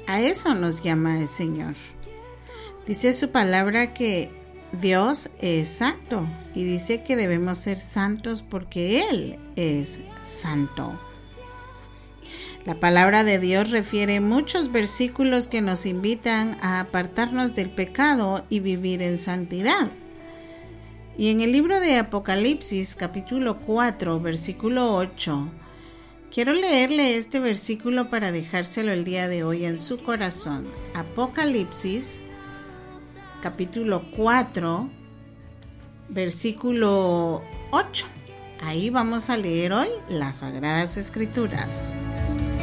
A eso nos llama el Señor. Dice su palabra que Dios es santo y dice que debemos ser santos porque Él es santo. La palabra de Dios refiere muchos versículos que nos invitan a apartarnos del pecado y vivir en santidad. Y en el libro de Apocalipsis, capítulo 4, versículo 8, quiero leerle este versículo para dejárselo el día de hoy en su corazón. Apocalipsis, capítulo 4, versículo 8. Ahí vamos a leer hoy las Sagradas Escrituras.